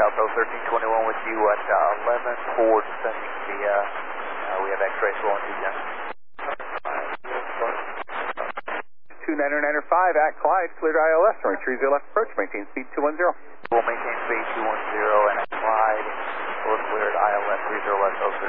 South 01321 with you at 11 4 descending via, we have X-ray flowing to you. 29905 at Clyde, cleared ILS, runway 30 left approach, maintain speed 210. We'll maintain speed 210 and at Clyde, we're cleared ILS 30 left 013.